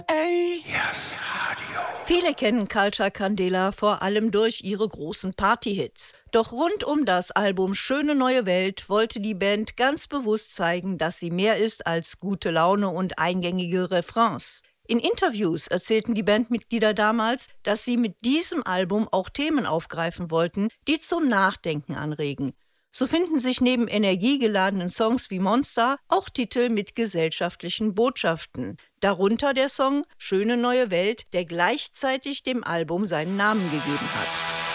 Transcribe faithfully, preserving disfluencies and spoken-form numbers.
Yes, Radio. Viele kennen Culture Candela vor allem durch ihre großen Partyhits. Doch rund um das Album Schöne neue Welt wollte die Band ganz bewusst zeigen, dass sie mehr ist als gute Laune und eingängige Refrains. In Interviews erzählten die Bandmitglieder damals, dass sie mit diesem Album auch Themen aufgreifen wollten, die zum Nachdenken anregen. So finden sich neben energiegeladenen Songs wie Monster auch Titel mit gesellschaftlichen Botschaften. Darunter der Song Schöne neue Welt, der gleichzeitig dem Album seinen Namen gegeben hat.